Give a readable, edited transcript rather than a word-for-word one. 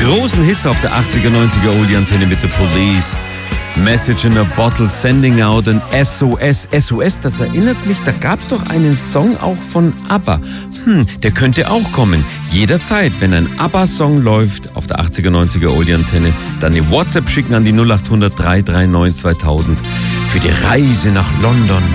großen Hits auf der 80er, 90er Oldie-Antenne mit The Police. Message in a Bottle, Sending Out and SOS. SOS, das erinnert mich, da gab es doch einen Song auch von ABBA. Der könnte auch kommen. Jederzeit, wenn ein ABBA-Song läuft auf der 80er, 90er Oldie-Antenne, dann eine WhatsApp schicken an die 0800 339 2000 für die Reise nach London.